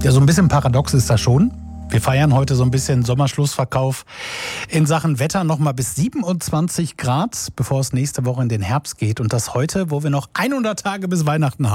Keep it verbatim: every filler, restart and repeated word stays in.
Ja, so ein bisschen paradox ist das schon. Wir feiern heute so ein bisschen Sommerschlussverkauf in Sachen Wetter nochmal bis siebenundzwanzig Grad, bevor es nächste Woche in den Herbst geht. Und das heute, wo wir noch hundert Tage bis Weihnachten haben.